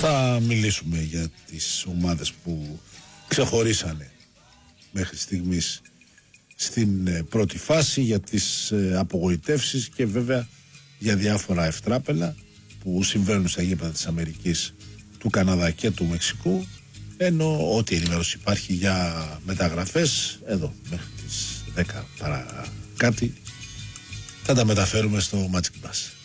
Θα μιλήσουμε για τις ομάδες που ξεχωρίσανε μέχρι στιγμής στην πρώτη φάση, για τις απογοητεύσεις και βέβαια για διάφορα ευτράπελα που συμβαίνουν στα γήπεδα της Αμερικής, του Καναδά και του Μεξικού, ενώ ό,τι ενημέρωση υπάρχει για μεταγραφές εδώ μέχρι τις 10 παρά κάτι θα τα μεταφέρουμε στο Magic Bus.